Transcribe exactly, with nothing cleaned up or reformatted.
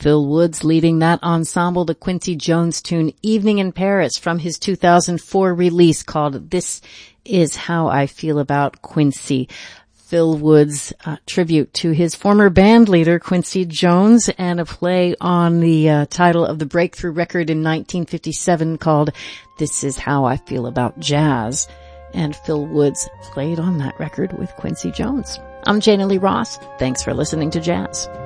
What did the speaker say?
Phil Woods leading that ensemble, the Quincy Jones tune Evening in Paris from his two thousand four release called This Is How I Feel About Quincy. Phil Woods' uh, tribute to his former band leader, Quincy Jones, and a play on the uh, title of the breakthrough record in nineteen fifty-seven called This Is How I Feel About Jazz. And Phil Woods played on that record with Quincy Jones. I'm Jana Lee Ross. Thanks for listening to Jazz.